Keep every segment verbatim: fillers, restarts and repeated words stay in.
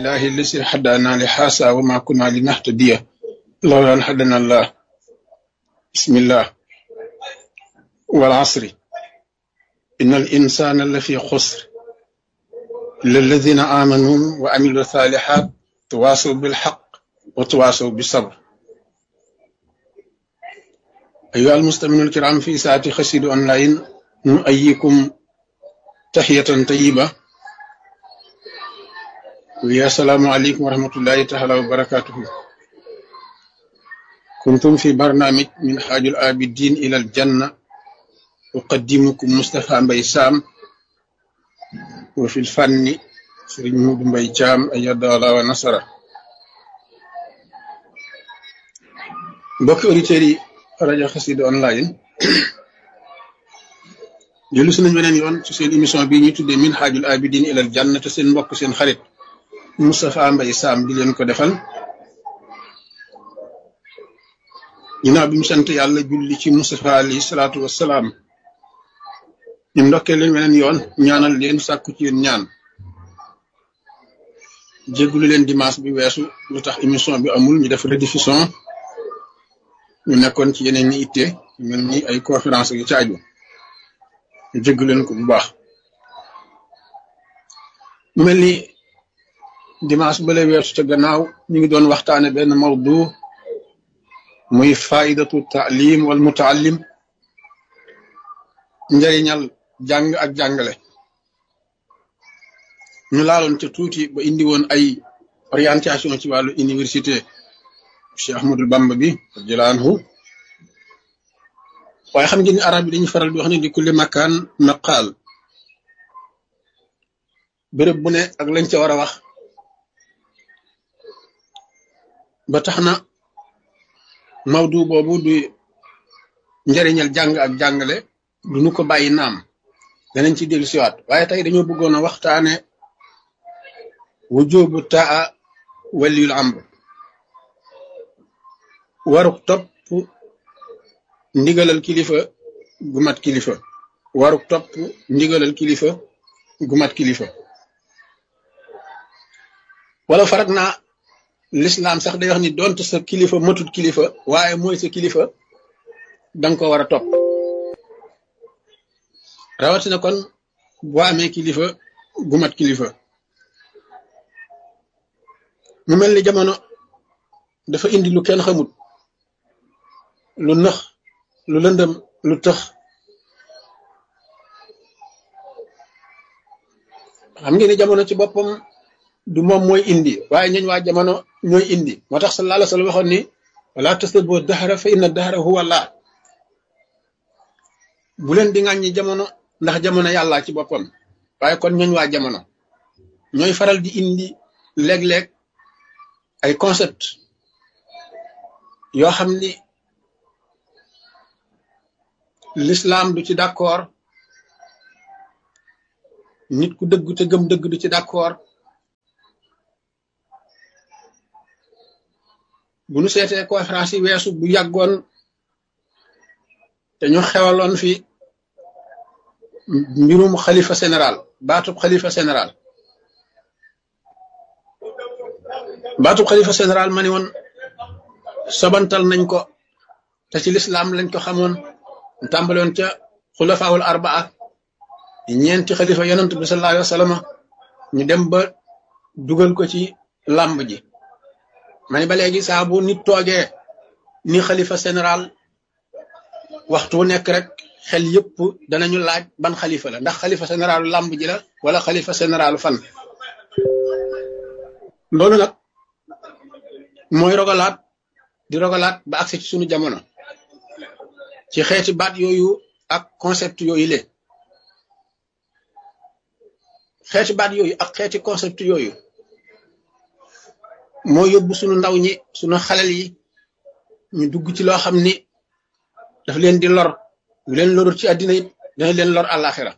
لله الذي هدانا لهذا وما كنا لنهتدي لولا أن هدانا الله بسم الله والعصر إن الإنسان لفي خسر إلا الذين آمنوا وعملوا الصالحات تواصوا بالحق وتواصوا بالصبر. أيها المستمعون الكرام في ساعة خسيد أونلاين نؤيكم تحية طيبة ويا السلام عليكم ورحمة الله تعالى وبركاته. كنتم في برنامج من حاج العابدين إلى الجنة أقدمكم مصطفى مباي سام وفي الفن سيرين مود مباي جام أيد الله ونصره. mbokk auditeurs yi rajo Xassida online jëlu si nañ beneen yoon ci seen émission bii ñuy tuddee min haajul abidin ilal janna te seen mbokk seen xarit Moustapha Mbaye Sam di leen ko defal ginnaaw bi mu sant yàlla julli ci Moustapha alayhi salaatu wassalaam ñu ndokkee leen beneen yoon ñaanal leen sàkku ci yéen ñaan jéggulu leen dimanche bi weesu lu tax émission bi amul ñu def rediffusion ñu nekkoon ci yeneen ni itte mel ni ay conférence yu caaju ñu jégg leen ko bu baax mu mel ni dimanche bale weesu ca gannaaw ñu ngi doon waxtaane benn mawdu muy faidatu taalim wal mutaallim njëriñal jàng ak jàngale ñu laaloon ca tuuti ba indi woon ay orientation ci wàllu université Cheikh Ahmadou Bamba bi radiyallahu anhu waaye xam ngeen ni arab yi dañuy faral di wax ne di kulli makaan maqaal béréb bu ne ak lañ ca war a wax ba tax na mawdu boobu du njëriñal jàng ak jàngale du nu ko bàyyi naam danañ ci dellu siwaat waaye tey dañoo bëggoon a waxtaane wujubu taa waliyul amr waruk topp ndigalal kilifa gu mat kilifa waruk topp ndigalal kilifa gu mat kilifa wala farak naa l'islam sax day wax ni donte sa kilifa matut kilifa waaye mooy sa kilifa danga ko war a topp rawatina kon boo amee kilifa gu mat kilifa mu mel ni jamono dafa indi lu kenn xamut lu nëx lu lëndëm lu tëx xam ngeen ni jamono ci boppam du moom mooy indi waaye ñooñ waa jamono ñooy indi moo tax sallallahu alayhi wa sallam waxoon ni wala tasubbu dahra fa inna dahra huwa Allah bu leen di ŋàññi jamono ndax jamono yàlla ci boppam waaye kon ñooñ waa jamono ñooy faral di indi léeg-léeg ay concept yoo xam ni l'islam du ci d'accord nit ku dëgg te gëm dëgg du ci d'accord bu nu seetee conférence yi weesu bu yàggoon te ñu xewaloon fi mbirum xalifa général baatub xalifa général baatub xalifa général ma ni woon sobantal nañ ko te ci l'islam lañ ko xamoon tàmbaloon ca xulafaawul arbaa ñeenti xalifa yonent bi sallallahu alayhi wa sallam ñu dem ba dugal ko ci làmb ji ma ni ba léegi saa bu nit toogee ni xalifa général waxtu wu nekk rek xel yëpp danañu laaj ban xalifa la ndax xalifa généralu làmb ji la wala xalifa généralu fan loolu nag mooy rogalaat di rogalaat ba agsi ci sunu jamono ci xeeti baat yooyu ak concept yooyu le xeeti baat yooyu ak xeeti concept yooyu moo yóbbu sunu ndaw ñi sunu xalel yi ñu dugg ci loo xam ni daf leen di lor bu leen lorul ci àddina it dana leen lor àllaaxira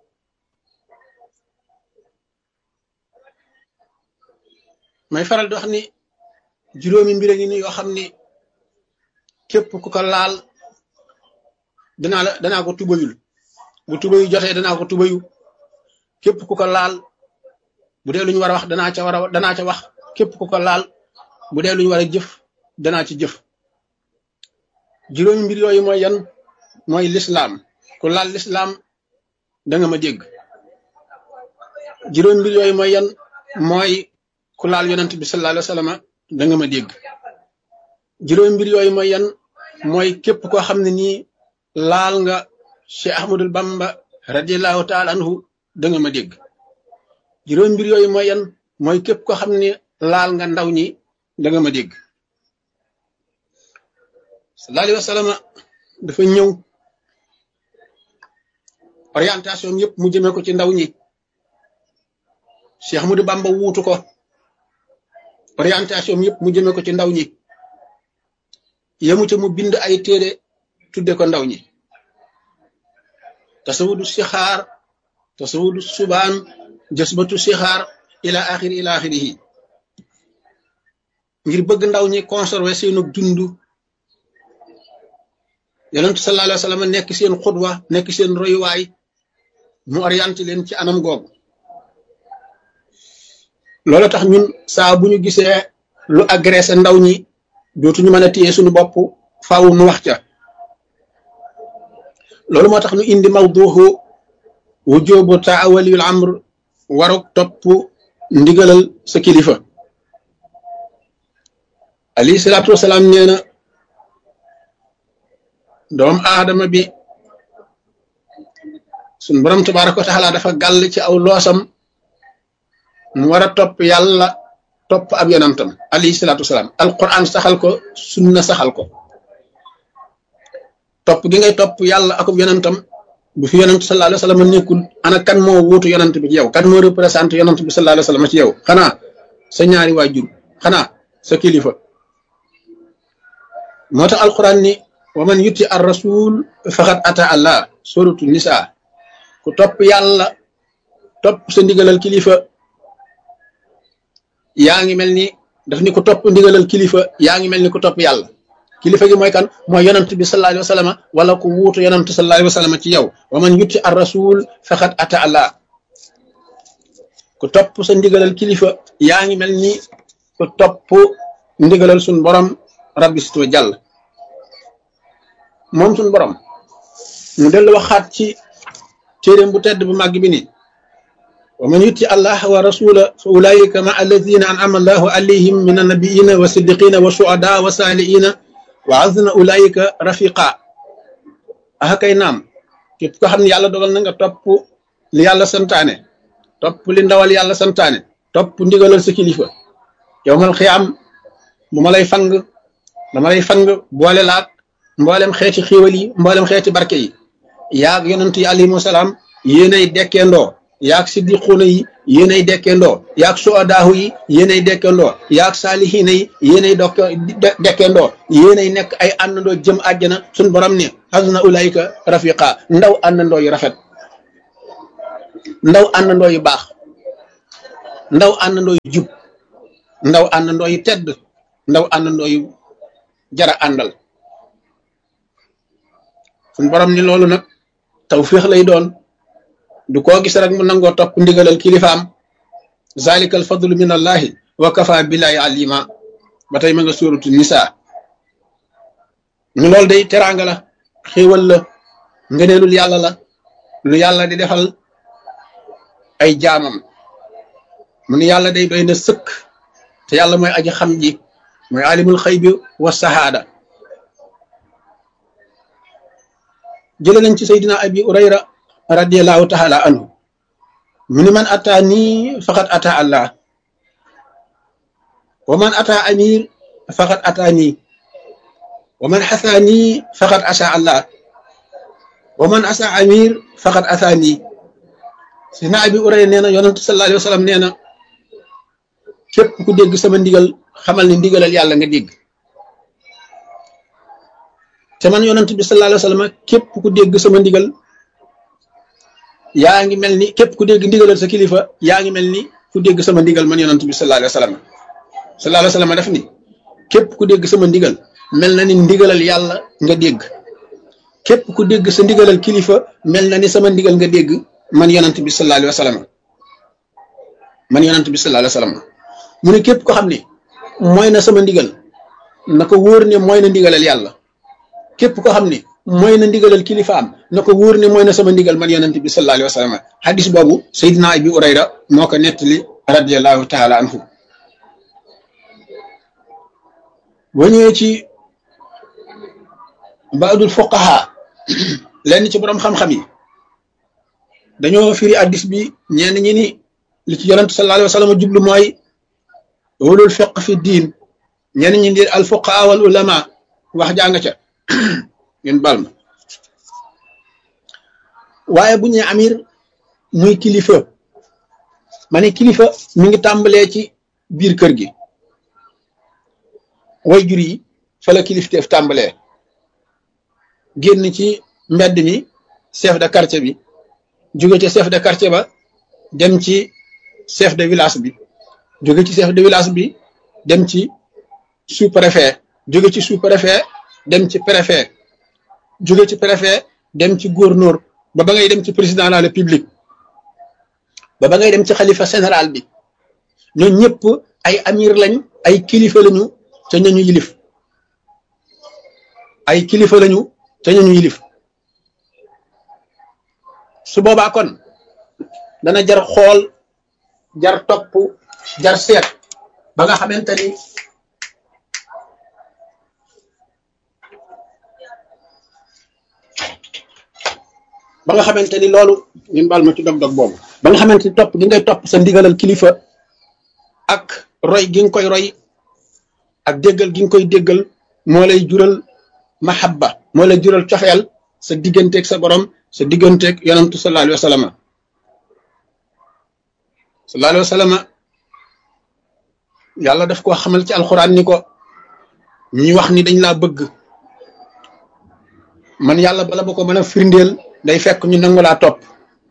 may faral di wax ni juróomi mbir ngi ni yoo xam ni képp ku ko laal danaa la danaa ko tubayul bu tubayu jotee danaa ko tubayu képp ku ko laal bu dee lu ñu war a wax danaa ca war a danaa ca wax képp ku ko laal bu dee lu ñu war a jëf danaa ci jëf juróomi mbir yooyu mooy yan mooy lislaam ku laal lislaam da nga ma dégg juróomi mbir yooyu mooy yan mooy ku laal yonent bi sallallahu alayhi wa sallam da nga ma dégg juróomi mbir yooyu mooy yan mooy képp koo xam ne nii laal nga Cheikh Ahmadul Bamba radiallahu taala anhu da nga ma dégg juróomi mbir yooyu mooy yan mooy képp koo xam ne laal nga ndaw ñi da nga ma dégg sallallahu alayhi wa sallam dafa ñëw orientation yëpp mu jëmee ko ci ndaw ñi Cheikh Ahmadou Bamba wuutu ko orientation yëpp mu jëmee ko ci ndaw ñi yemu ca mu bind ay téere tudde ko ndaw ñi tasawudu sixaar tasawudu subaan jësbatu sixaar ila axiri ila axirihi ngir bëgg ndaw ñi conserver seenu dund yonentu sallallahu alayhi wa sallam nekk seen xudwa nekk seen royuwaay mu orienté leen ci anam googu loolu tax ñun saa bu ñu gisee lu agressé ndaw ñi dootuñu mën a téye suñu bopp faaw nu wax ca loolu moo tax ñu indi mawduhu wujubu taawaliyul amr waruk topp ndigalal sa kilifa alayhi salaatu wasalaam nee na doom aadama bi suñ borom tabaraka wa taala dafa gàll ci aw loosam mu war a topp yàlla topp ab yonantam alayhi salaatu wasalaam alquran saxal ko sunna saxal ko topp gi ngay topp yàlla akub yonantam bu fi yonant sallallahu alayhi wa sallam nekkul ana kan moo wuutu yonant bi ci yow kan moo représenté yonant bi sallallahu alayhi wa sallam ci yow xanaa sa ñaari waajur xanaa sa kilifa moo tax alquran ni wa man yuti ar rasul faqad ata allah suratu nisa ku topp yàlla topp sa ndigalal kilifa yaa ngi mel ni daf ni ku topp ndigalal kilifa yaa ngi mel ni ku topp yàlla kilifa gi mooy kan mooy yonant bi sallallahu alayhi wa sallam wala ku wuutu yonant sallallahu alayhi wa sallam ci yow wa man yuti ar rasul faqad ata allah ku topp sa ndigalal kilifa yaa ngi mel ni ku topp ndigalal sun borom rabbi situ jàll moom sun borom mu dellu waxaat ci téeréem bu tedd bu màgg bi ni wa man yuti allah wa rasula fa ulaika ma alladina an'ama allahu alayhim min annabiyina wa siddiqina wa shuhada wa salihina wa azna ulaika rafiqa ah kay naam képp ko xam ne yàlla dogal na nga topp li yàlla santaane topp li ndawal yàlla santaane topp ndigalal sa kilifa yowmal xiyaam bu ma lay fang dama lay fang boole laat mboolem xeeti xiiwal yi mboolem xeeti barke yi yaag yonent yi alayhimu salaam yéenay dekkeendoo yaag siddiquuna yi yéenay dekkeendoo yaag suadaahu yi yéenay dekkeendoo yaag saalihiina yi yéenay dokk dekkeendoo yéenay nekk ay àndandoo jëm àjjana suñ borom ne hasuna ulaayika rafiqa ndaw àndandoo yu rafet ndaw àndandoo yu baax ndaw àndandoo yu jub ndaw àndandoo yu tedd ndaw àndandoo yu jara àndal suñ borom ni loolu nag tawfiix lay doon du koo gis rek mu nangoo topp ndigalal kilifaam zalika al fadlu min allahi wa kafa billahi alima ba tey ma nga suuratu nisa ñu loolu day teraanga la xéewal la ngëneelul yàlla la lu yàlla di defal ay jaamam mu ni yàlla day doy na sëkk te yàlla mooy aji xam ji mooy alimul xaybi wa sahaada jële nañ ci saydina abi urayra radiallahu taala anhu mu ni man ata nii faqad ata allah wa man ata amir faqad ata nii wa man xasa nii faqad asa allah wa man asa amir faqad asa nii saydina abi urayra nee na yonentu sallallahu alayhi wa sallam nee na képp ku dégg sama ndigal xamal ni ndigalal yàlla nga dégg te man yonent bi sallallahu alayhi wa sallam képp ku dégg sama ndigal yaa ngi mel ni képp ku dégg ndigalal sa kilifa yaa ngi mel ni ku dégg sama ndigal man yonent bi sallallahu alayhi wa sallam sallallahu alayhi wa sallam def ni képp ku dégg sama ndigal mel na ni ndigalal yàlla nga dégg képp ku dégg sa ndigalal kilifa mel na ni sama ndigal nga dégg man yonent bi sallallahu alayhi wa sallam man yonent bi sallallahu alayhi wasallam mu ne képp ko xam ne mooy na sama ndigal na ko wóor ne mooy na ndigalal yàlla képp ko xam ne mooy na ndigalal kilifaam na ko wóor ne mooy na sama ndigal man yonent bi sallallahu alayhi wasallam hadis boobu Seydina Abi Hurayra moo ko nettali radiyallahu taala anhu boo ñëwee ci baadul fuqaha lenn ci borom xam-xam yi dañoo firi hadis bi ñenn ñi ni li ci yonent sallallahu alayhi wasallam jublu mooy ulul fiqh fi diin ñenn ñi di al fuqaha wal ulama wax jàng ca ngeen bal ma waaye bu ñu amir muy kilifa ma ne kilifa mi ngi tàmbalee ci biir kër gi way jur yi fa la kilifteef tàmbalee génn ci mbedd mi chef de quartier bi jóge ci chef de quartier ba dem ci chef de village bi jóge ci chef de village bi dem ci sous-préfet jóge ci sous-préfet dem ci préfet jóge ci préfet dem ci gouverneur ba ba ngay dem ci président de la république ba ba ngay dem ci xalifa général bi ñoo ñëpp ay amir lañ ay kilifa lañu ca ñañu yilif ay kilifa lañu ca ñañu yilif su boobaa kon dana jar xool jar topp jar seet ba nga xamante ni ba nga xamante ni loolu ñun baal ma ci dog-dog boobu ba nga xamante ni topp gi ngay topp sa ndigalal kilifa ak roy gi nga koy roy ak déggal gi nga koy déggal moo lay jural mahabba moo lay jural cofeel sa digganteeg sa borom sa digganteeg yonantu sallallahu alayhi wa sallam sallallahu alayhi wa sallam yàlla daf koo xamal ci alxuraan ni ko ñuy wax ni dañ laa bëgg man yàlla bala ba ko mën a firndeel day fekk ñu nangu laa topp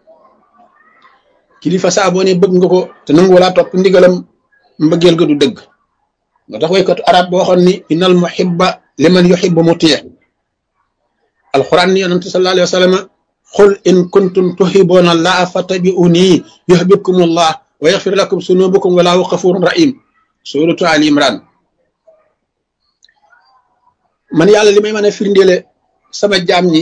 kilifa saa boo ne bëgg nga ko te nangu laa topp ndigalam mbëggeel ga du dëgg nga tax waykatu arab boo waxoon ni innal muhibba liman yuhibbu mutiya alquran ni yonent sallallahu alayhi wa sallam qul in kuntum tuhibbuna allaha fattabi'uni yuhibbukumullah wa yaghfir lakum sunubukum wallahu ghafurur rahim suratu ali imran man yàlla li may mën a firndeele sama jaam ñi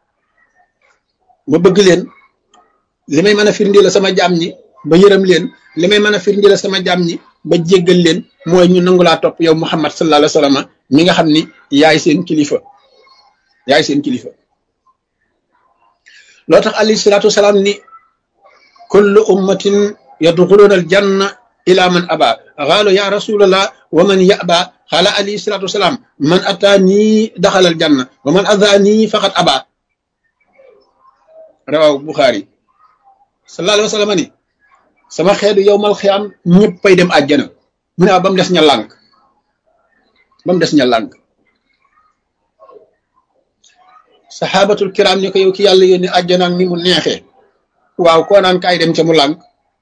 ba bëgg leen li may mën a firndeele sama jaam ñi ba yërëm leen li may mën a firndeele sama jaam ñi ba jéggal leen mooy ñu nangu laa topp yow Muhammad sallallahu alayhi wa sallam mi nga xam ni yaay seen kilifa yaay seen kilifa loo tax alayhi salaatu wasalaam ni kullu ummatin yadxuluna al janna ila man aba qaalu ya rasulallah wa man yaba qaala alayhi salaatu wasalaam man ataani daxala al janna wa man adaani faqad aba rawaw Buxaari sallallahu alayhi wa sallam ni sama xeetu yowmal xiyaam ñëppay dem àjjana mu ne ba mu des ña lànk ba mu des ña lànk saxaabatul kiram ni ko yow ki yàlla yónni àjjana ni mu neexee waaw koo naan kaay dem ca mu lànk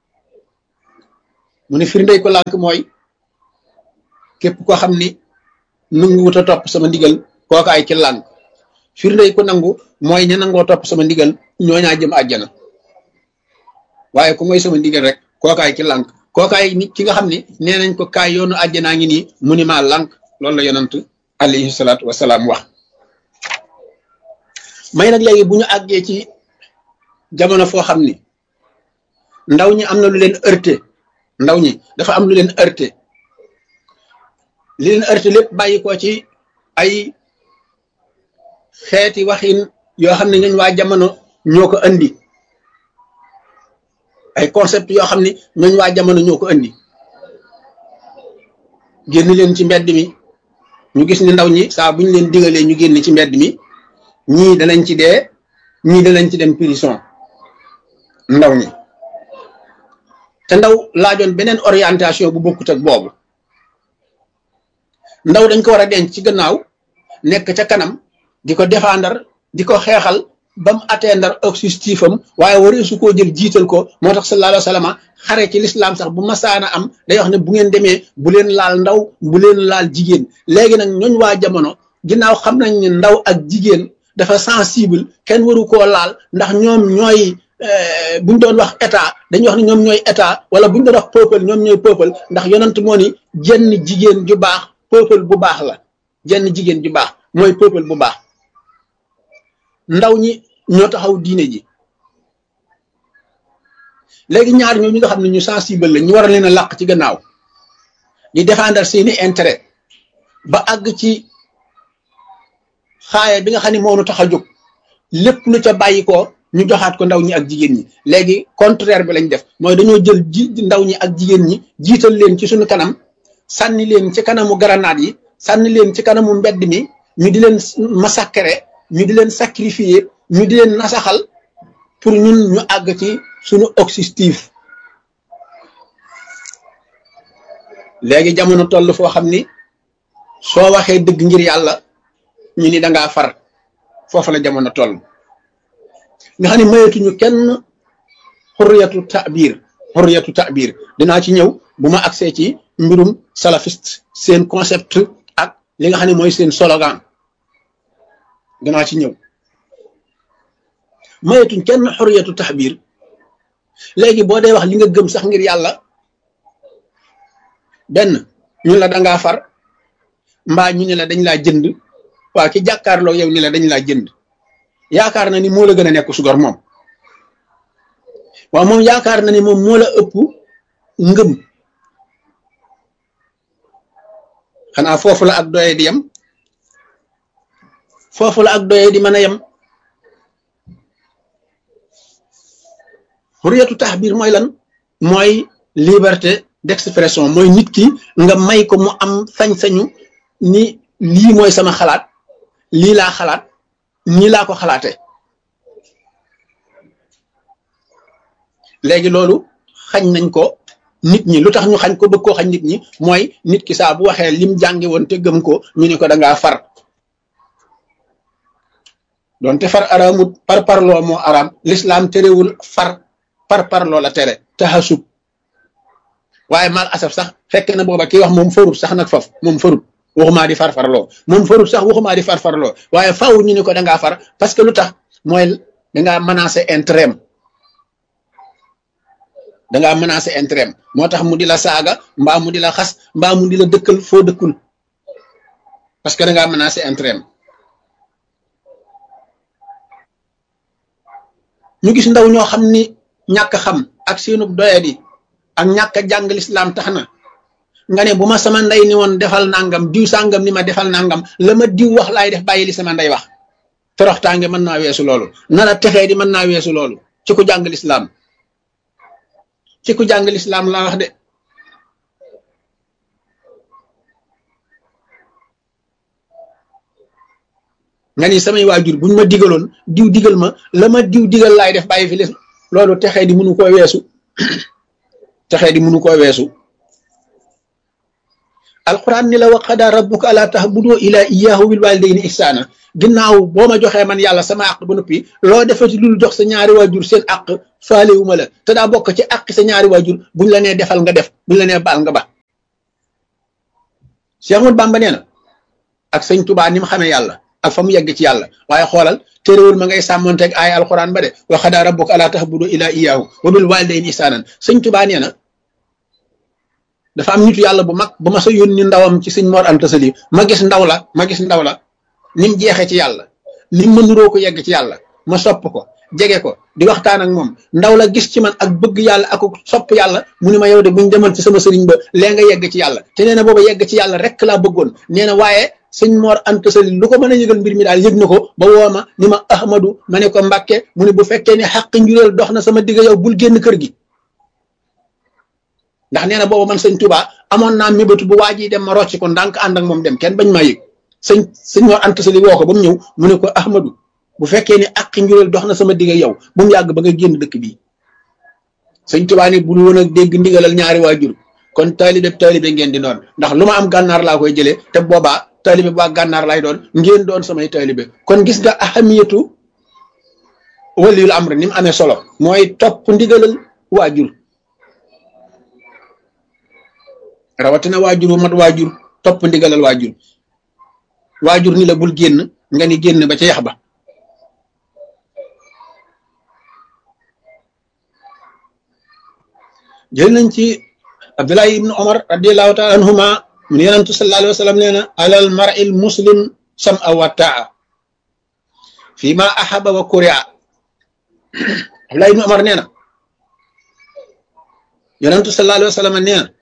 mu ne firndey ko lànk mooy képp koo xam ni nangu wut a topp sama ndigal kooka ay ci lànk firndey ko nangu mooy ña nangoo topp sama ndigal ñooñaa jëm àjjana waaye ku mooy sama ndigal rek kookaay ci lànk kookaay nit ki nga xam ne nee nañ ko kaay yoonu àjjanaa ngi nii mu ni maa lànk loolu la yonant alayhi salaatu wasalaam wax may nag léegi bu ñu àggee ci jamono foo xam ni ndaw ñi am na lu leen heurté ndaw ñi dafa am lu leen heurté li leen heurté lépp bàyyi ko ci ay xeeti waxin yoo xam ne ñooñ waa jamono ñoo ko andi ay concept yoo xam ne ñooñ waa jamono ñoo ko andi génn leen ci mbedd mi ñu gis ni ndaw ñi saa bu ñu leen digalee ñu génn ci mbedd mi ñii danañ ci dee ñii danañ ci dem prison ndaw ñi te ndaw laajoon beneen orientation bu bokkut ak boobu ndaw dañ ko war a denc ci gannaaw nekk ca kanam di ko défendre di ko xeexal ba mu atteindre objectif am waaye waree su koo jël jiital ko moo tax sallallahu alayhi wa sallam xare ci lislaam sax bu masaana am day wax ne bu ngeen demee bu leen laal ndaw bu leen laal jigéen léegi nag ñooñ waa jamono ginnaaw xam nañ ne ndaw ak jigéen dafa sensible kenn waru koo laal ndax ñoom ñooy buñ doon wax état dañuy wax ni ñoom ñooy état wala buñ doon wax peuple ñoom ñooy peuple ndax yonent moo ni jenn jigéen ju baax peuple bu baax la jenn jigéen ju baax mooy peuple bu baax ndaw ñi ñoo taxaw diine ji léegi ñaar ñoo ñi nga xam ne ñu sensible la ñu war a leen a làq ci gannaaw di défendre seeni intérêt ba àgg ci xaaya bi nga xam ne moo nu tax a jóg lépp lu ca bàyyi ko ñu joxaat ko ndaw ñi ak jigéen ñi léegi contraire bi lañ def mooy dañoo jël ji ndaw ñi ak jigéen ñi jiital leen ci suñu kanam sànni leen ci kanamu grenade yi sànni leen ci kanamu mbedd mi ñu di leen massacrer ñu di leen sacrifier ñu di leen nasaxal pour ñun ñu àgg ci suñu objectif léegi jamono toll foo xam ni soo waxee dëgg ngir yàlla ñu ni dangaa far foofu la jamono toll nga xam ne mayatuñu kenn xurriyatu ta'bir xurriyatu ta'bir dinaa ci ñëw bu ma agsee ci mbirum salafiste seen concept ak li nga xam ne mooy seen slogan dinaa ci ñëw mayatuñ kenn xurriyatu ta'bir léegi boo dee wax li nga gëm sax ngir yàlla benn ñu la dangaa far mbaa ñu ne la dañ laa jënd waa ki jàkkaarloo yow ni la dañ laa jënd yaakaar na ni moo la gën a nekk sugor moom waaw moom yaakaar na ni moom moo la ëpp ngëm xanaa foofu la ak doye di yem foofu la ak doye di mën a yem xuriyatu taxbir mooy lan mooy liberté d'expression mooy nit ki nga may ko mu am sañ-sañu ni lii mooy sama xalaat lii laa xalaat nii laa ko xalaate léegi loolu xañ nañ ko nit ñi lu tax ñu xañ ko bëgg koo xañ nit ñi mooy nit ki saa bu waxee lim jàngi woon te gëm ko ñu ne ko dangaa far doonte far araamut par parloo moo araam l'islam terewul far par parloo la tere taxasub waaye mal asaf sax fekk na booba kii wax moom farut sax nag faf moom farut waxumaa di farfarloo moom farut sax waxumaa di farfarloo waaye faaw ñu ne ko dangaa far parce que lu tax mooy dangaa menacé intérêt dangaa menacé intérêt moo tax mu di la saaga mbaa mu di la xas mbaa mu di la dëkkal foo dëkkul parce que dangaa menacé intérêt ñu gis ndaw ñoo xam ni ñàkk xam ak seenub doyadi ak ñàkk a jàng lislaam tax na nga ne bu ma sama ndey ni woon defal nangam diw sàngam ni ma defal nangam la ma diw wax laay def bàyyi li sama ndey wax toroxtaange mën naa weesu loolu nara texee di mën naa weesu loolu ci ku jàng lislaam ci ku jàng lislaam laa wax de nga ni samay waajur buñ ma digaloon diw digal ma la ma diw digal laay def bàyyi fi li loolu texee di mënu koo weesu texee di mënu koo weesu alquran ni la wa qadaa rabbuka alaa ta'budu ilaa iyyaahu bil waalidayni ihsaana ginnaaw boo ma joxee man yàlla sama àq ba noppi loo defati lul jox sa ñaari waajur seen àq faalewuma la te daa bokk ci àq sa ñaari waajur buñ la nee defal nga def buñ la nee baal nga ba Cheikh Ahmadou Bamba nee na ak sëñ Tuubaa ni mu xamee yàlla ak fa mu yegg ci yàlla waaye xoolal téerewul ma ngay sàmmonteeg ay alquran ba de wa qadaa rabbuka alaa ta'budu ilaa iyyaahu wa bil waalidayni ihsaanan sëñ Tuubaa nee na dafa am nitu yàlla bu mag bu ma sa yónni ndawam ci sëñ Mor Anta Sali ma gis ndaw la ma gis ndaw la ni mu jeexee ci yàlla ni mu mënuroo ko yegg ci yàlla ma sopp ko jege ko di waxtaan ak moom ndaw la gis ci man ak bëgg yàlla ak sopp yàlla mu ni ma yow de buñ demal ci sama sëriñ ba lee nga yegg ci yàlla te nee na booba yegg ci yàlla rek laa bëggoon nee na waaye sëñ Mor Anta Sali lu ko mën a yëgal mbir mi daal yëg na ko ba woo ma ni ma Ahmadu ma ne ko Mbàkke mu ne bu fekkee ne xàq njureel dox na sama digg yow bul génn kër gi ndax nee na boobu man sëñ Touba amoon naa mébétu bu waa ji dem ma rocc ko ndànk ànd ak moom dem kenn bañ maa yëg sëñ sëñ Mor Anta Sali woo ko ba mu ñëw mu ne ko Ahmadu bu fekkee ne àq njureel dox na sama digg yow bu mu yàgg ba nga génn dëkk bii sëñ Touba ni bul woon a dégg ndigalal ñaari waajur kon taalibe taalibe ngeen di doon ndax lu ma am gànnaar laa koy jëlee te boobaa taalibe bu waa gànnaar lay doon ngeen doon samay taalibe kon gis nga ahamiyatu waliyul amr ni mu amee solo mooy topp ndigalal waajur rawatina waajur wu mat waajur topp ndigalal waajur waajur ni la bul génn nga ni génn ba ca yax ba jël nañ ci Abdullah ibn Umar radiyallahu taala anhuma mu ne yonentu sallallahu alayhi wa sallam nee na alal mar'il muslim sam'a wa ta'a fi ma ahaba wa kuri'a. Abdullah ibn Umar nee na yonentu sallallahu alayhi wa sallam nee na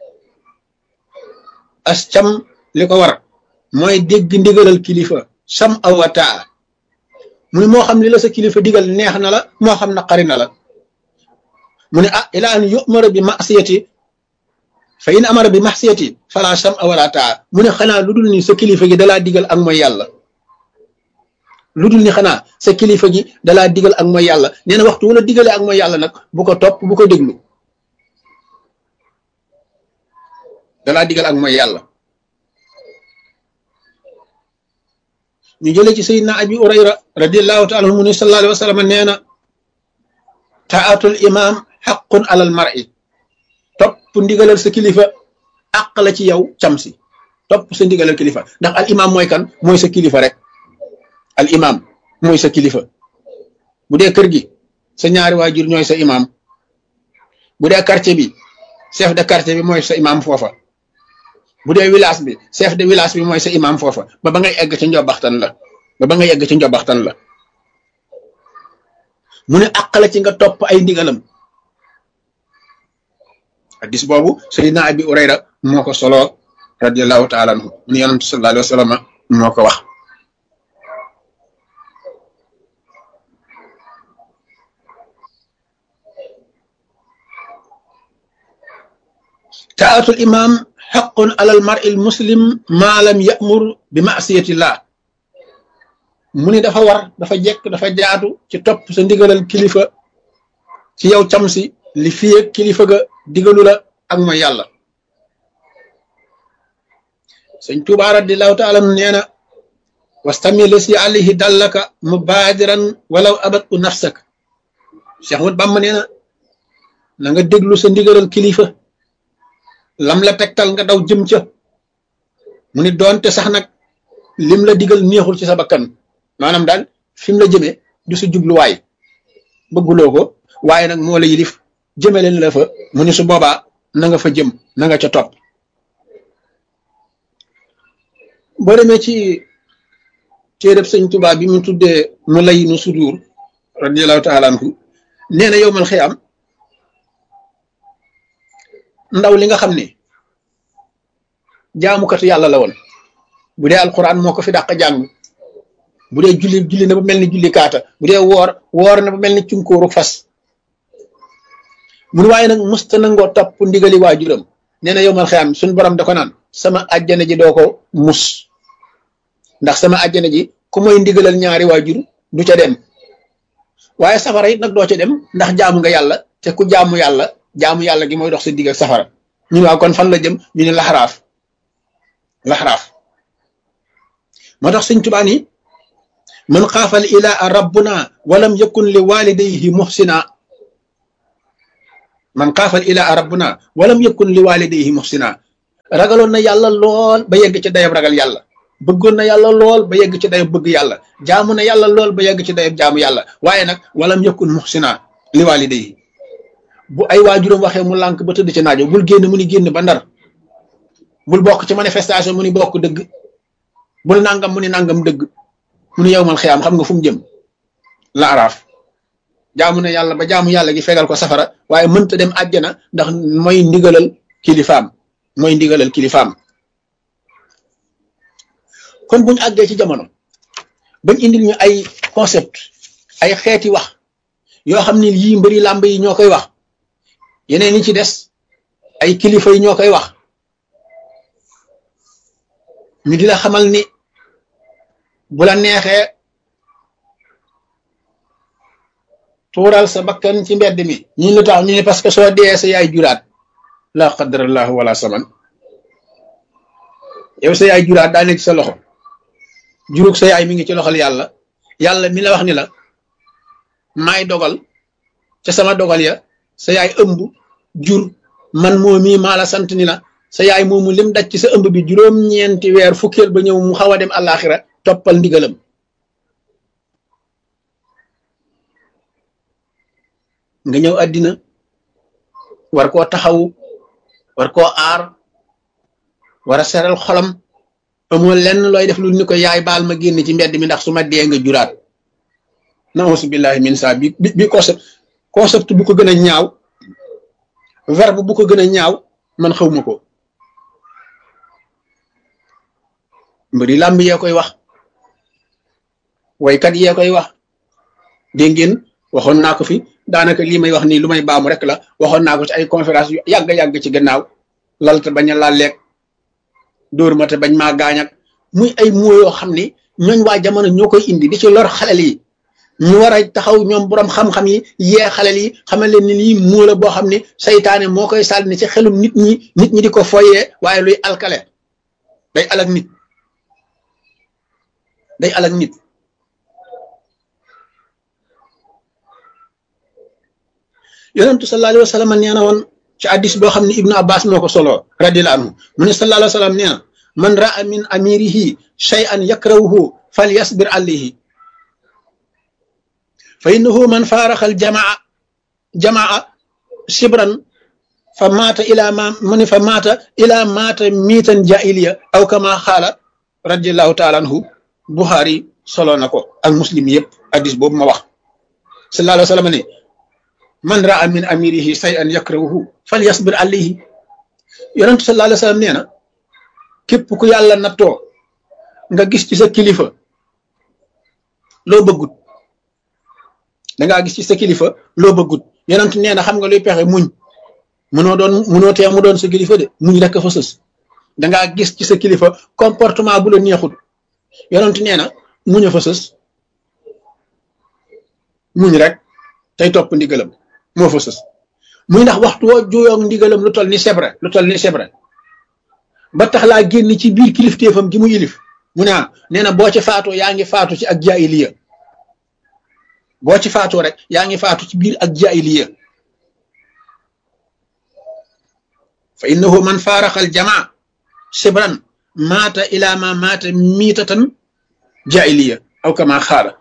as cam li ko war mooy dégg ndigalal kilifa sam'a wa ta'a mu ne moo xam li la sa kilifa digal neex na la moo xam naqari na la mu ne ah ila an yu'mara bi ma'siyati fa in amara bi ma'siyati fala sam'a wala ta'a mu ne xanaa lu dul ni sa kilifa gi dalaa digal ak mooy yàlla lu dul ni xanaa sa kilifa gi dalaa digal ak mooy yàlla nee na waxtu wala digalee ak mooy yàlla nag bu ko topp bu ko déglu dalaa digal ak mooy yàlla. ñu jëlee ci sayyidina abi Hurayra radiyallahu ta'ala anhu mu ne sallallahu alayhi wa sallam nee na ta'atul imam haqqun alal mar'i topp ndigalal sa kilifa àq la ci yow cam si topp sa ndigalal kilifa ndax al imam mooy kan mooy sa kilifa rek al imam mooy sa kilifa bu dee kër gi sa ñaari waajur ñooy sa imam bu dee quartier bi chef de quartier bi mooy sa imam foofa bu dee village bi chef de village bi mooy sa imam foofa ba ba ngay egg ci njobaxtan la ba ba ngay egg ci njobaxtan la mu ne àq la ci nga topp ay ndigalam. hadis boobu sayyidina abi Hurayra moo ko solo radiyallahu ta'ala anhu ni yonent sallallahu alayhi wa sallam moo ko wax. ta'atul imam haqqun alal mar'il muslim ma lam ya'mur bi ma'siyatillah mu ni dafa war dafa jekk dafa jaatu ci topp sa ndigalal kilifa ci yow cam si li fiye kilifa ga digalu la ak mooy yàlla. sëñ Tuubaa radiyallahu ta'ala nee na wastami la si alayhi dallaka mubadiran walaw abatu nafsak. Cheikh Ahmad Bamba nee na na nga déglu sa ndigalal kilifa lam la tegtal nga daw jëm ca mu ni doonte sax nag lim la digal neexul ci sa bakkan maanaam daal fi mu la jëmee du sa jubluwaay bëgguloo ko waaye nag moo la yilif jëme leen la fa mu ni su boobaa na nga fa jëm na nga ca topp. boo demee ci téereb sëñ Tuubaa bi mu tuddee mu lay nu sudur radiyallahu ta'ala anhu nee na yowmal xiyaam ndaw li nga xam ne jaamukatu yàlla la woon bu dee alquran moo ko fi dàq jàng bu dee julli julli na ba mel ni julli kaata bu dee woor woor na ba mel ni cunkóoru fas mun waaye nag musta nangoo topp ndigali waajuram nee na yowmal xiyaam suñ borom da ko naan sama àjjana ji doo ko mus ndax sama àjjana ji ku mooy ndigalal ñaari waajur du ca dem waaye safara it nag doo ca dem ndax jaamu nga yàlla te ku jaamu yàlla jaamu yàlla gi mooy dox sa digg ak safara ñu waaw kon fan la jëm ñu ne laxaraaf laxaraaf moo tax sëñ Tuubaa ni man xaafal ilaa rabbuna walam yakun li walidayhi muhsina man xaafal ilaa rabbuna walam yakun li walidayhi muhsina ragaloon na yàlla lool ba yegg ci dayab ragal yàlla bëggoon na yàlla lool ba yegg ci dayab bëgg yàlla jaamu na yàlla lool ba yegg ci dayab jaamu yàlla waaye nag walam yakun muhsina li walidayhi bu ay waajuram waxee mu lànk ba tëdd ci naajo bul génn mu ni génn ba ndar bul bokk ci manifestation mu ni bokk dëgg bul nangam mu ni nangam dëgg mu ni yowmal xiyaam xam nga fu mu jëm la araaf jaamu na yàlla ba jaamu yàlla gi fegal ko safara waaye mënta dem àjjana ndax mooy ndigalal kilifaam mooy ndigalal kilifaam. kon buñu àggee ci jamono bañ indil ñu ay concept ay xeeti wax yoo xam ne yii mbëri làmb yi ñoo koy wax yeneen yi ci des ay kilifa yi ñoo koy wax ñu di la xamal ni bu la neexee tuural sa bakkan ci mbedd mi ñu lu tax ñu ne parce que soo dee sa yaay juraat la qadarallahu wala saman yow sa yaay juraat daa nekk sa loxo jurug sa yaay mi ngi ci loxol yàlla yàlla mi la wax ni la maay dogal ca sama dogal ya sa yaay ëmb jur man moo mii maa la sant ni la sa yaay moomu lim daj ci sa ëmb bi juróom-ñeenti weer fukkeel ba ñëw mu xaw a dem àllaaxira toppal ndigalam nga ñëw àddina war koo taxaw war koo aar war a seral xolam amoo lenn looy def lu ni ko yaay baal ma génn ci mbedd mi ndax su ma dee nga juraat nausu billahi min sa bi bi concept concept bu ko gën a ñaaw verbe bu ko gën a ñaaw man xawma ko mbëri làmb yee koy wax waykat yee koy wax dégg ngeen waxoon naa ko fi daanaka lii may wax nii lu may baamu rek la waxoon naa ko ci ay conférence yu yàgg-yàgg ci gannaaw lalte bañ a laaleeg dóor ma te bañ maa gaañak muy ay moo yoo xam ni ñooñ waa jamono ñoo koy indi di ci lor xalel yi ñu war a taxaw ñoom borom xam-xam yi yee xalel yi xamal leen ni lii moo la boo xam ne saytaane moo koy sànni ci xelum nit ñi nit ñi di ko foyee waaye luy alkale day alak nit day alak nit yonentu sallallahu alayhi wa sallam nee na woon ci addis boo xam ne ibnu abbas moo ko solo radiyallahu anhu mu ne sallallahu alayhi wa sallam nee na man raa min amirihi shay'an yakrahuhu falyasbir alayhi fa innahu man faaraxa al jamaa jamaa sibran fa maata ila ma mu ne fa maata ila maata miitan jaahiliya aw kama xaala radiyallahu taala anhu buxaari solo na ko ak muslim yëpp addis boobu ma wax sallallahu alayhi wa sallam ne man raa min amirihi shay'an yakrahuhu falyasbir alayhi yonentu sallallahu alayhi wa sallam nee na képp ku yàlla nattoo nga gis ci sa kilifa loo bëggut dangaa gis ci sa kilifa loo bëggut yonentu nee na xam nga luy pexe muñ mënoo doon mënoo tee mu doon sa kilifa de muñ rek fa sës dangaa gis ci sa kilifa comportement bu la neexut yonentu nee na muñ a fa sës muñ rek tey topp ndigalam moo fa sës muy ndax waxtu woo jooyoog ndigalam lu toll ni sebre lu toll ni sebre ba tax laa génn ci biir kilifteefam gi mu yilif mu ne nee na boo ci faatoo yaa ngi faatu ci ak jaahiliya boo ci faatoo rek yaa ngi faatu ci biir ak jaahiliya fa innahu man faaraxal jamaa sibran maata ila ma maata miitatan jaahiliya aw kama xaala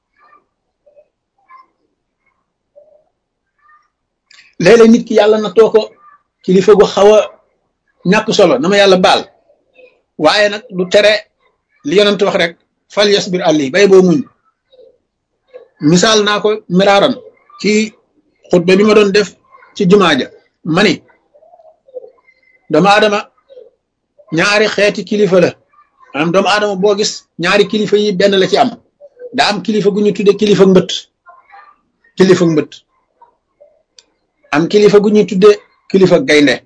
léeg-léeg nit ki yàlla na too ko kilifa gu xaw a ñàkk solo na ma yàlla baal waaye nag du tere li yonent wax rek fal yasbir ali bay boo muñ misaal naa ko miraaran ci xutba bi ma doon def ci jumaa ja ma ni doomu aadama ñaari xeeti kilifa la am doomu aadama boo gis ñaari kilifa yi benn la ci am daa am kilifa gu ñu tudde kilifa mbët kilifa mbët am kilifa gu ñuy tudde kilifa gaynde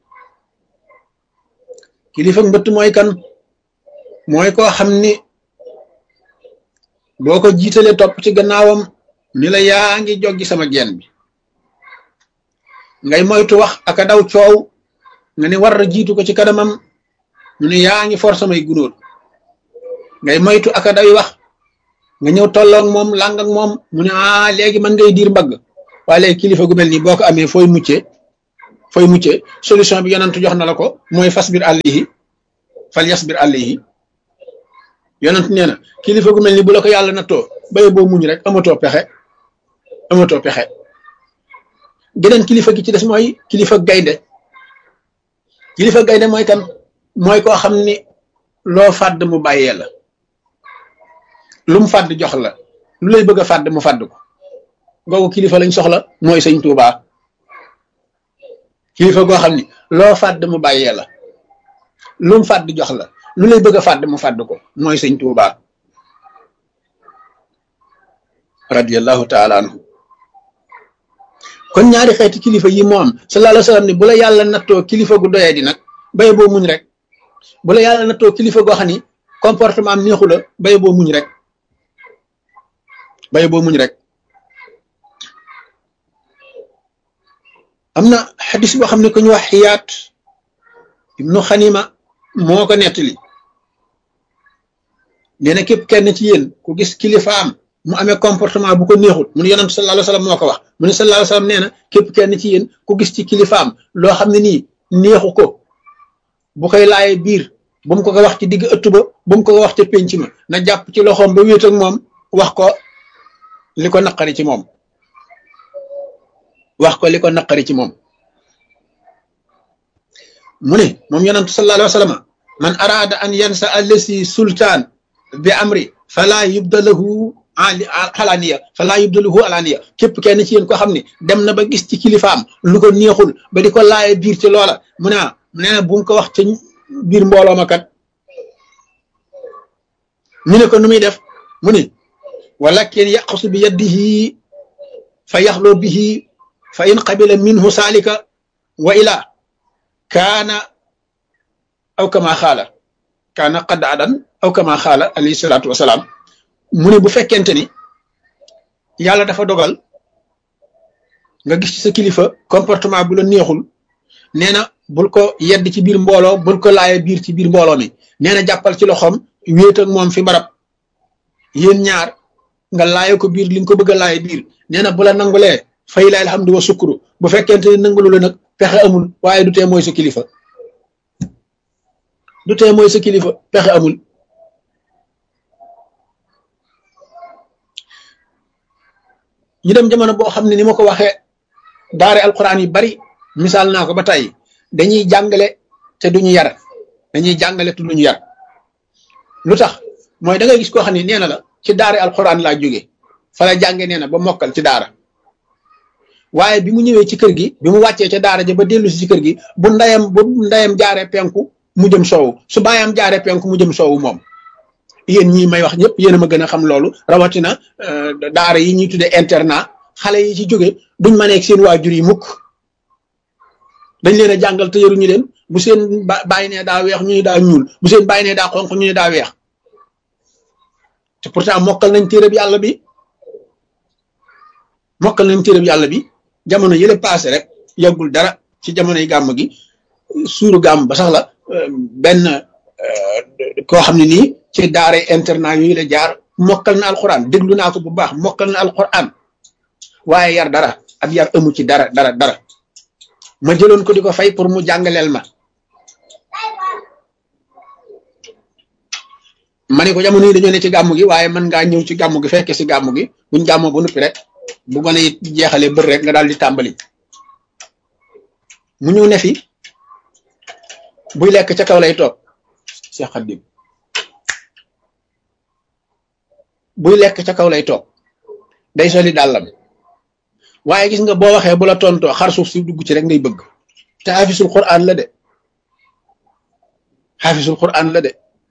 kilifa mbëtt mooy kan mooy koo xam ni boo ko jiitalee topp ci gannaawam ni la yaa ngi joggi sama geen bi ngay moytu wax ak a daw coow nga ni war a jiitu ko ci kanamam mu ne yaa ngi for samay gunóor ngay moytu ak a daw wax nga ñëw tolloog moom làng ak moom mu ne ah léegi man ngay diir mbagg waaye léegi kilifa gu mel nii boo ko amee fooy muccee fooy muccee solution bi yonent jox na la ko mooy fasbir alayhi fal yasbir alayhi yonent nee na kilifa gu mel ni bu la ko yàlla nattoo baye boo muñ rek amatoo pexe amatoo pexe geneen kilifa gi ci des mooy kilifa gaynde kilifa gaynde mooy kan mooy koo xam ni loo fàdd mu bàyyee la lu mu fàdd jox la lu lay bëgg a fàdd mu fàdd ko googu kilifa lañ soxla mooy sëñ Tuubaa kilifa goo xam ni loo fàdd mu bàyyee la lu mu fàdd jox la lu lay bëgg a fàdd mu fàdd ko mooy sëñ Tuubaa radiyallahu taala anhu kon ñaari xeeti kilifa yi moom sallallahu alayhi wa sallam ni bu la yàlla nattoo kilifa gu doyee di nag baye boo muñ rek bu la yàlla nattoo kilifa goo xam ni comportement am neexu la baye boo muñ rek baye boo muñ rek am na xadis boo xam ne ku ñu wax xiyaat ibnu xanima moo ko nettali nee na képp kenn ci yéen ku gis kilifaam mu amee comportement bu ko neexul mu ne yonent sallallahu alayhi wa sallam moo ko wax mu ne sallallahu alayhi wa sallam nee na képp kenn ci yéen ku gis ci kilifaam loo xam ne nii neexu ko bu koy laaye biir bu mu ko ko wax ci digg ëtt ba bu mu ko ko wax ca pénc ma na jàpp ci loxoom ba wéet ak moom wax ko li ko naqari ci moom wax ko li ko naqari ci moom mu ne moom yonent sallallahu alayhi wa sallam man araada an yansa allasi sultaan bi amri fala yubdalahu alaniya fala yubdalahu alaniya képp kenn ci yéen ko xam ne dem na ba gis ci kilifaam lu ko neexul ba di ko laaye biir ci loola mu ne nee na bu mu ko wax ci biir mbooloo ma kat ñu ne ko nu muy def mu ne walakin yaqsu bi yadihi fa yaxloo bihi fa in qabila minhu saalika wa ila kaana aw kama xaala kaana qad adan aw kama xaala alayhi salaatu wasalaam mu ne bu fekkente ni yàlla dafa dogal nga gis ci sa kilifa comportement bu la neexul nee na bul ko yedd ci biir mbooloo bul ko laaye biir ci biir mbooloo mi nee na jàppal ci loxoom wéet ak moom fi barab yéen ñaar nga laaye ko biir li nga ko bëgg a laaye biir nee na bu la nangulee fay la alhamdu wa sukuru bu fekkente ni nangulu la nag pexe amul waaye du tee mooy sa kilifa du tee mooy sa kilifa pexe amul ñu dem jamono boo xam ne ni ma ko waxee daare alquran yu bari misaal naa ko ba tey dañuy jàngale te duñu yar dañuy jàngale te duñu yar lu tax mooy da ngay gis koo xam ne nee na la ci daare alquran laa jóge fa la jànge nee na ba mokkal ci daara waaye bi mu ñëwee ci kër gi bi mu wàccee ca daara ja ba dellu si ci kër gi bu ndayam bu ndayam jaaree penku mu jëm soowu su baayam jaaree penku mu jëm soowu moom yéen ñii may wax ñëpp yéen a ma gën a xam loolu rawatina daara yi ñuy tuddee internat xale yi ci jóge duñ ma nekk seen waajur yi mukk dañ leen a jàngal te yaruñu leen bu seen bàyyi nee daa weex ñu ne daa ñuul bu seen bàyyi nee daa xonq ñu ne daa weex te pourtant mokkal nañ téereb yàlla bi mokkal nañ téereb yàlla bi jamono yële passé rek yàggul dara ci jamonoy gàmm gi suuru gàmm ba sax la benn koo xam ne nii ci daara internat yooyu la jaar mokkal na alquran déglu naa ko bu baax mokkal na alquran waaye yar dara ab yar amu ci dara dara dara ma jëloon ko di ko fay pour mu jàngaleel ma ma ne ko jamono yi dañoo ne ci gàmm gi waaye mën ngaa ñëw ci gàmm gi fekke si gàmm gi buñ gàmmoo ba noppi rek bu gone it jeexalee bër rek nga daal di tàmbali mu ñëw ne fi buy lekk ca kaw lay toog Cheikh Khadim buy lekk ca kaw lay toog day soli dàllam waaye gis nga boo waxee bu la tontoo xar suuf si dugg ci rek ngay bëgg te xaafisul quran la de xaafisul quran la de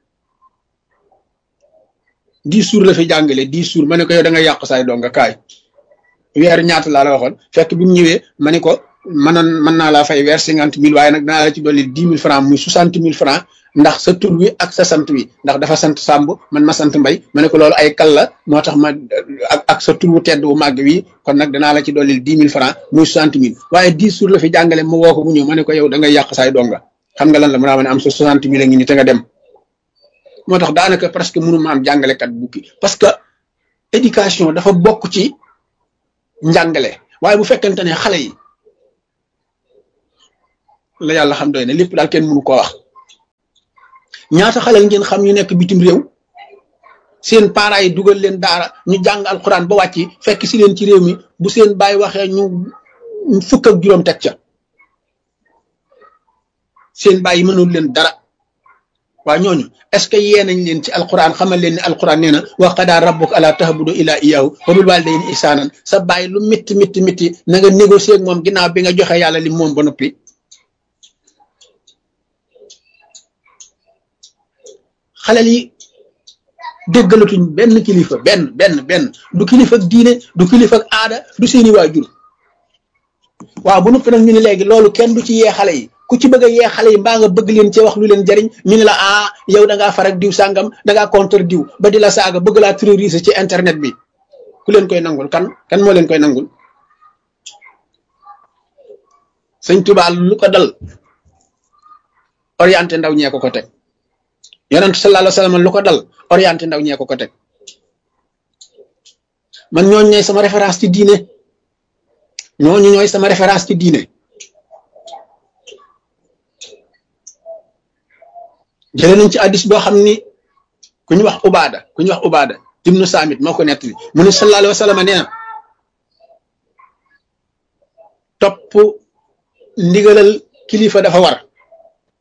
dix jours la fi jàngale dix jours ma ne ko yow da nga yàq saay dong nga kaay weer ñaata laa la waxoon fekk bi mu ñëwee ma ne ko mënoon mën naa laa fay weer cinquante mille waaye nag dinaa la ci dolli dix mille francs muy soixante mille francs ndax sa tur wi ak sa sant wi ndax dafa sant Sàmb man ma sant Mbay ma ne ko loolu ay kal la moo tax ma ak ak sa tur wu tedd wu màgg wi kon nag danaa la ci dolli dix mille francs muy soixante mille waaye dix jours la fi jàngale ma woo ko mu ñëw ma ne ko yow da ngay yàq saay donga xam nga lan la mu naa ma ne am sa soixante mille a ngi ni te nga dem moo tax daanaka presque mënu ma am jàngalekat bukki parce que éducation dafa bokk ci njàngale waaye bu fekkente ne xale yi la yàlla xam doy ne lépp daal kenn mënu koo wax ñaata xale ngeen xam ñu nekk bitim réew seen parents yi dugal leen daara ñu jàng alxuraan ba wàcc fekk si leen ci réew mi bu seen baay waxee ñu fukk ak juróom teg ca seen baay yi mënul leen dara waa ñooñu est-ce que yee nañ leen ci alxuraan xamal leen ne alxuraan nee na wa qadaa rabbuka allaa ta'budu illaa iyyaahu wa bil waalidayni ihsaanan sa baay lu métti métti métti na nga négocier ak moom ginnaaw bi nga joxe yàlla li moom ba noppi xale yi déggalatuñ benn kilifa benn benn benn du kilifa ak diine du kilifa ak aada du seeni waajur waaw bu noppi nag ñu ne léegi loolu kenn du ci yee xale yi ku ci bëgg a yee xale yi mbaa nga bëgg leen ci wax lu leen jariñ ñu ne la ah yow da ngaa far ak diw sàngam da ngaa contre diw ba di la saaga bëgg laa terroriser ci internet bi ku leen koy nangul kan kan moo leen koy nangul sëñ Tuubaa lu ko dal orienté ndaw ñee ko ko teg yonent sallallahu alayhi wa sallam lu ko dal orienté ndaw ñee ko ko teg man ñooñu ñooy sama référence ci diine ñooñu ñooy sama référence ci diine jëlee nañ ci addis boo xam ni ku ñu wax ubaada ku ñu wax ubaada ibnu saamit moo ko nettali mu ne sallallahu alayhi wa sallam nee na topp ndigalal kilifa dafa war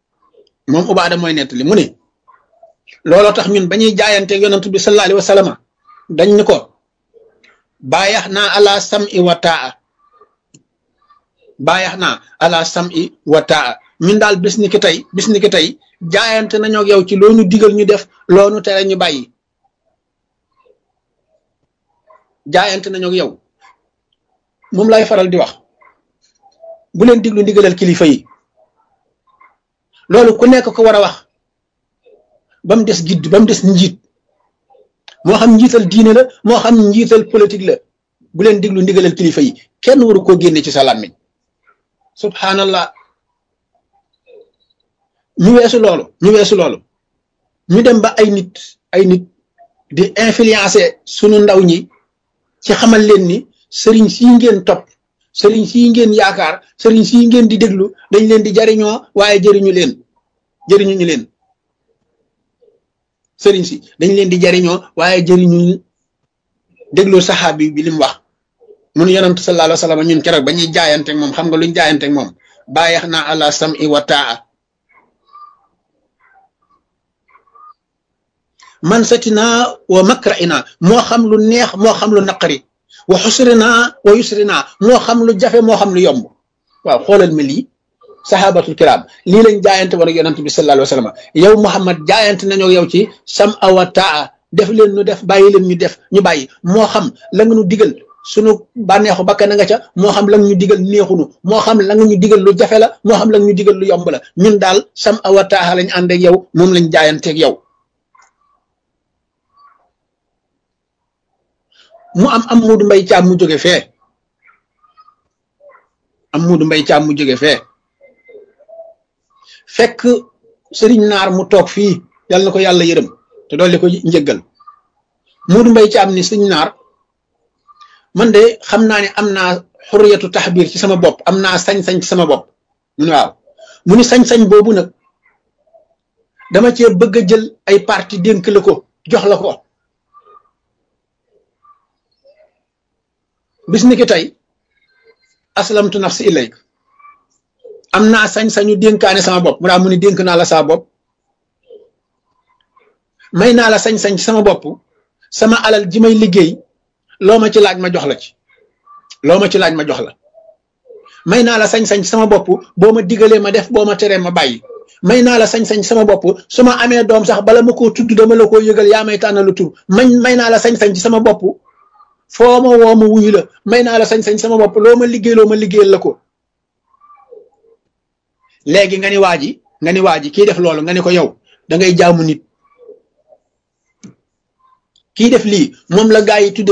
moom Ubaada mooy nettali mu ne looloo tax ñun ba ñuy jaayante yonent bi sallallahu alayhi wa sallam dañ ni ko baayax naa ala sam'i wa taa baayax naa ala sam'i wa taa ñun daal bis ni ki tey bis ni ki tey jaayante nañoo ak yow ci loo ñu digal ñu def loo ñu tere ñu bàyyi jaayante nañoo ak yow moom lay faral di wax bu leen diglu ndigalal kilifa yi loolu ku nekk ko war a wax ba mu des gidd ba mu des njiit moo xam njiital diine la moo xam njiital politique la bu leen diglu ndigalal kilifa yi kenn waru koo génne ci sa làmmiñ subhanallah ñu weesu loolu ñu weesu loolu ñu dem ba ay nit ay nit di influencer sunu ndaw ñi ci xamal leen ni sëriñ sii ngeen topp sëriñ sii ngeen yaakaar sëriñ sii ngeen di déglu dañ leen di jariñoo waaye jëriñu leen jëriñu ñu leen sëriñ si dañ leen di jariñoo waaye jëriñu déglu saxaabi bi li mu wax mun yonent sallallahu alayhi wa sallam ñun keroog ba ñuy jaayanteeg moom xam nga luñ jaayanteeg moom bàyyeex naa ala sam'i wa taa man satina wa makra'ina moo xam lu neex moo xam lu naqari wa xusrina wa yusrina moo xam lu jafe moo xam lu yomb waaw xoolal ma lii sahabatul kiram lii lañ jaayante war ak yonent bi sallallahu alayhi wa sallam yow Muhammad jaayante nañoo yow ci sam'a wa taa def leen ñu def bàyyi leen ñu def ñu bàyyi moo xam la nga ñu digal sunu bànneexu bakkan na nga ca moo xam la nga ñu digal neexunu moo xam la nga ñu digal lu jafe la moo xam la nga ñu digal lu yomb la ñun daal sam'a wa taa lañ ànd ak yow moom lañ jaayanteeg yow mu am am muudu mbay caam mu jóge fee am muudu mbay caam mu jóge fee fekk sëriñ naar mu toog fii yàlla na ko yàlla yërëm te dolli ko njëggal muudu mbay caam ni sëriñ naar man de xam naa ne am naa xurriyatu taxbiir ci sama bopp am naa sañ-sañ ci sama bopp mu ne waaw mu ni sañ-sañ boobu nag dama cee bëgg a jël ay parti dénk la ko jox la ko bis ni ki tey aslamtu nafsi ilayk am naa sañ-sañu dénkaane sama bopp mu daa mu ni dénk naa la saa bopp may naa la sañ-sañ ci sama bopp sama alal ji may liggéey loo ma ci laaj ma jox la ci loo ma ci laaj ma jox la may naa la sañ-sañ ci sama bopp boo ma digalee ma def boo ma teree ma bàyyi may naa la sañ-sañ ci sama bopp su ma amee doom sax bala ma koo tudd dama la koo yëgal yaa may tànnalu tur mañ may naa la sañ-sañ ci sama bopp foo ma woo ma wuyu la may naa la sañ-sañ sama bopp loo ma liggéey loo ma liggéeyal la ko léegi nga ni waa ji nga ni waa ji kii def loolu nga ni ko yow da ngay jaamu nit kii def lii moom la gaa yi tudde